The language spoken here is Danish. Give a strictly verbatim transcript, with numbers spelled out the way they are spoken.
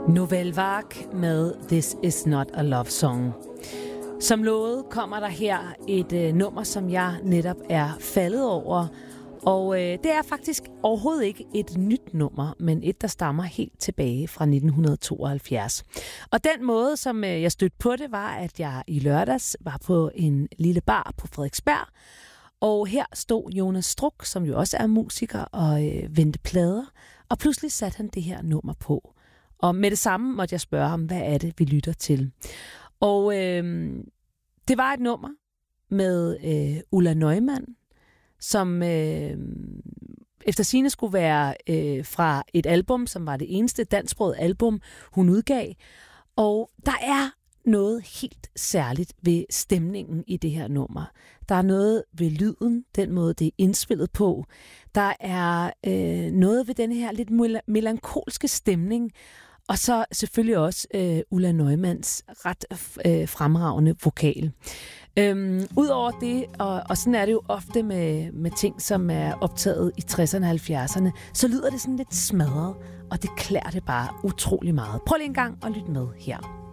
Nouvelle Vague med This Is Not a Love Song. Som lovet kommer der her et øh, nummer, som jeg netop er faldet over. Og øh, det er faktisk overhovedet ikke et nyt nummer, men et, der stammer helt tilbage fra nitten tooghalvfjerds. Og den måde, som øh, jeg stødte på det, var, at jeg i lørdags var på en lille bar på Frederiksberg. Og her stod Jonas Struk, som jo også er musiker, og øh, vendte plader. Og pludselig satte han det her nummer på. Og med det samme måtte jeg spørge ham, hvad er det, vi lytter til? Og øh, det var et nummer med øh, Ulla Neumann, som øh, efter sigende skulle være øh, fra et album, som var det eneste dansksprogede album, hun udgav. Og der er noget helt særligt ved stemningen i det her nummer. Der er noget ved lyden, den måde det er indspillet på. Der er øh, noget ved den her lidt melankolske stemning, og så selvfølgelig også øh, Ulla Neumanns ret øh, fremragende vokal. Øhm, Udover det, og, og sådan er det jo ofte med, med ting, som er optaget i tresserne og halvfjerdserne, så lyder det sådan lidt smadret, og det klæder det bare utrolig meget. Prøv lige en gang at lytte med her.